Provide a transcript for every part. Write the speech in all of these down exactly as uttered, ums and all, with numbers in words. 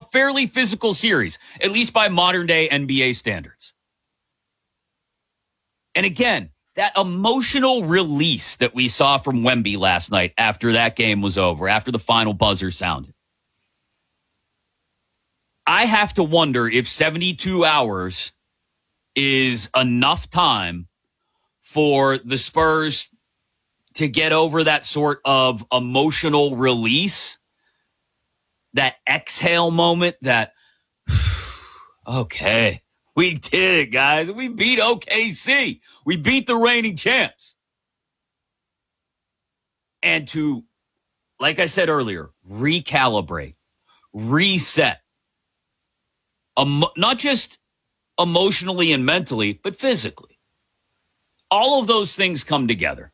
fairly physical series, at least by modern day N B A standards. And again, that emotional release that we saw from Wemby last night after that game was over, after the final buzzer sounded. I have to wonder if seventy-two hours is enough time for the Spurs to get over that sort of emotional release, that exhale moment, that, okay, we did it, guys. We beat O K C. We beat the reigning champs. And to, like I said earlier, recalibrate, reset, um, not just emotionally and mentally, but physically. All of those things come together.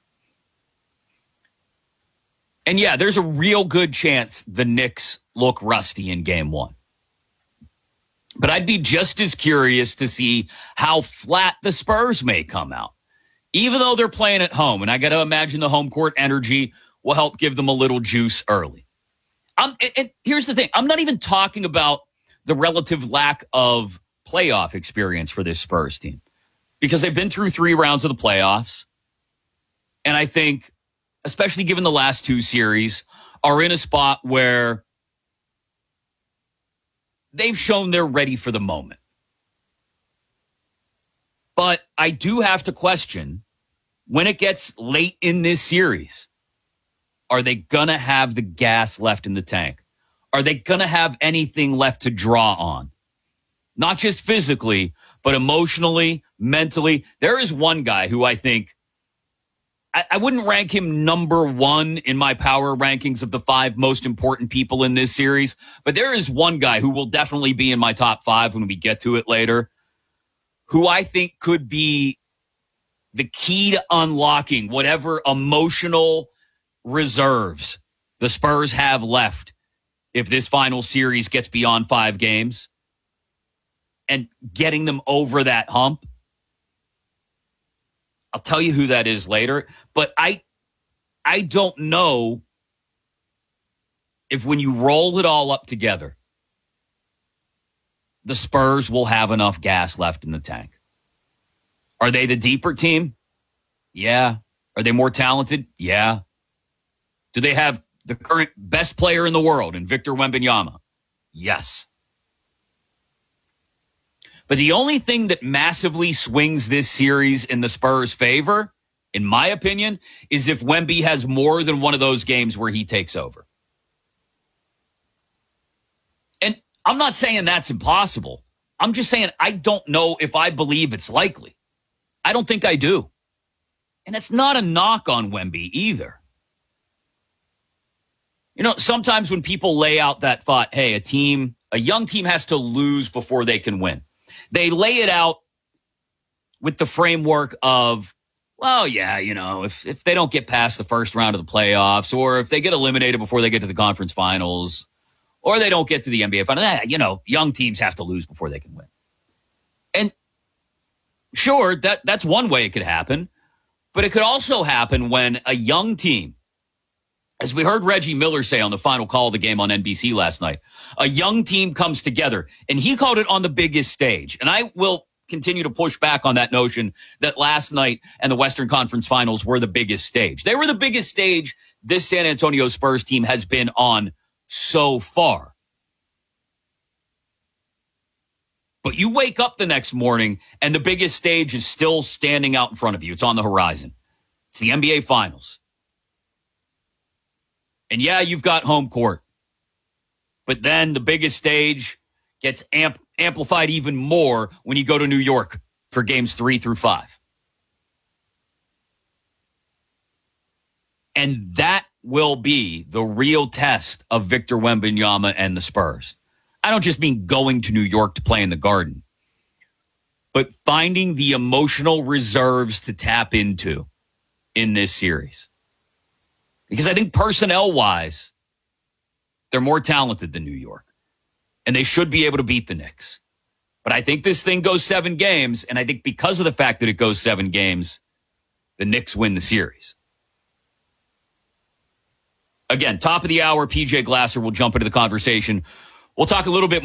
And yeah, there's a real good chance the Knicks look rusty in game one. But I'd be just as curious to see how flat the Spurs may come out, even though they're playing at home. And I got to imagine the home court energy will help give them a little juice early. I'm, and, and here's the thing. I'm not even talking about the relative lack of playoff experience for this Spurs team, because they've been through three rounds of the playoffs. And I think, especially given the last two series, are in a spot where they've shown they're ready for the moment. But I do have to question, when it gets late in this series, are they going to have the gas left in the tank? Are they going to have anything left to draw on? Not just physically, but emotionally, mentally. There is one guy who I think, I, I wouldn't rank him number one in my power rankings of the five most important people in this series, but there is one guy who will definitely be in my top five when we get to it later, who I think could be the key to unlocking whatever emotional reserves the Spurs have left if this final series gets beyond five games, and getting them over that hump. I'll tell you who that is later, but I I don't know if when you roll it all up together, the Spurs will have enough gas left in the tank. Are they the deeper team? Yeah. Are they more talented? Yeah. Do they have the current best player in the world in Victor Wembanyama? Yes. But the only thing that massively swings this series in the Spurs' favor, in my opinion, is if Wemby has more than one of those games where he takes over. And I'm not saying that's impossible. I'm just saying I don't know if I believe it's likely. I don't think I do. And it's not a knock on Wemby either. You know, sometimes when people lay out that thought, hey, a team, a young team has to lose before they can win, they lay it out with the framework of, well, yeah, you know, if, if they don't get past the first round of the playoffs, or if they get eliminated before they get to the conference finals, or they don't get to the N B A finals, eh, you know, young teams have to lose before they can win. And sure, that, that's one way it could happen, but it could also happen when a young team, as we heard Reggie Miller say on the final call of the game on N B C last night, a young team comes together, and he called it on the biggest stage. And I will continue to push back on that notion that last night and the Western Conference Finals were the biggest stage. They were the biggest stage this San Antonio Spurs team has been on so far. But you wake up the next morning, and the biggest stage is still standing out in front of you. It's on the horizon. It's the N B A Finals. And yeah, you've got home court. But then the biggest stage gets amp- amplified even more when you go to New York for games three through five. And that will be the real test of Victor Wembanyama and the Spurs. I don't just mean going to New York to play in the Garden, but finding the emotional reserves to tap into in this series. Because I think personnel-wise, they're more talented than New York. And they should be able to beat the Knicks. But I think this thing goes seven games, and I think because of the fact that it goes seven games, the Knicks win the series. Again, top of the hour, P J Glasser will jump into the conversation. We'll talk a little bit